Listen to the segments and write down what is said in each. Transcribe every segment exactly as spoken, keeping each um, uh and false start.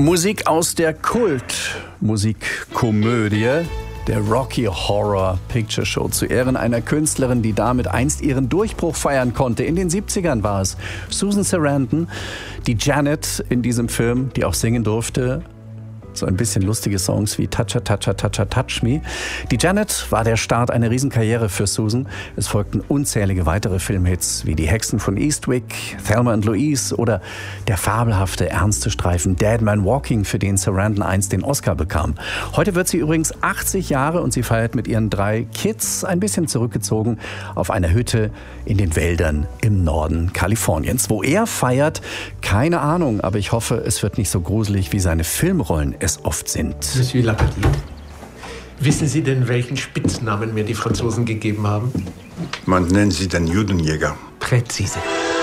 Musik aus der Kult-Musikkomödie der Rocky Horror Picture Show zu Ehren einer Künstlerin, die damit einst ihren Durchbruch feiern konnte. In den siebzigern war es Susan Sarandon, die Janet in diesem Film, die auch singen durfte. So ein bisschen lustige Songs wie Toucha, Toucha, Toucha, Touch Me. Die Janet war der Start einer Riesenkarriere für Susan. Es folgten unzählige weitere Filmhits wie Die Hexen von Eastwick, Thelma und Louise oder der fabelhafte, ernste Streifen Dead Man Walking, für den Sarandon einst den Oscar bekam. Heute wird sie übrigens achtzig Jahre und sie feiert mit ihren drei Kids ein bisschen zurückgezogen auf einer Hütte in den Wäldern im Norden Kaliforniens. Wo er feiert, keine Ahnung, aber ich hoffe, es wird nicht so gruselig wie seine Filmrollen es oft sind. Monsieur Lappetit, wissen Sie denn, welchen Spitznamen mir die Franzosen gegeben haben? Man nennt sie den Judenjäger. Präzise.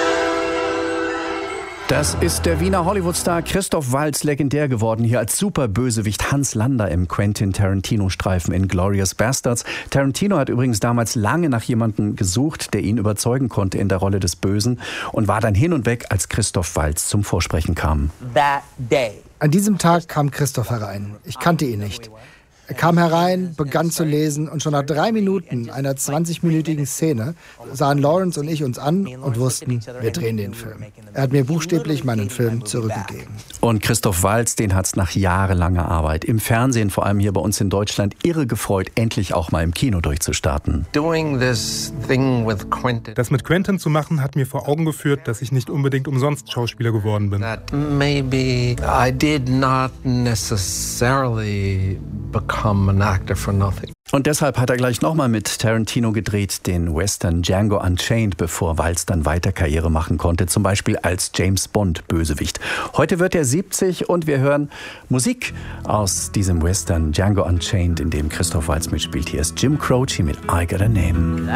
Das ist der Wiener Hollywood-Star Christoph Waltz, legendär geworden hier als Superbösewicht Hans Lander im Quentin Tarantino-Streifen Inglourious Basterds. Tarantino hat übrigens damals lange nach jemandem gesucht, der ihn überzeugen konnte in der Rolle des Bösen und war dann hin und weg, als Christoph Waltz zum Vorsprechen kam. That day. An diesem Tag kam Christoph herein. Ich kannte ihn nicht. Er kam herein, begann zu lesen und schon nach drei Minuten einer zwanzigminütigen Szene sahen Lawrence und ich uns an und wussten, wir drehen den Film. Er hat mir buchstäblich meinen Film zurückgegeben. Und Christoph Waltz, den hat es nach jahrelanger Arbeit im Fernsehen, vor allem hier bei uns in Deutschland, irre gefreut, endlich auch mal im Kino durchzustarten. Das mit Quentin zu machen, hat mir vor Augen geführt, dass ich nicht unbedingt umsonst Schauspieler geworden bin. That maybe I did not necessarily become an actor for nothing. Und deshalb hat er gleich nochmal mit Tarantino gedreht, den Western Django Unchained, bevor Waltz dann weiter Karriere machen konnte, zum Beispiel als James Bond Bösewicht. Heute wird er siebzig und wir hören Musik aus diesem Western Django Unchained, in dem Christoph Waltz mitspielt. Hier ist Jim Croce mit I Got a Name.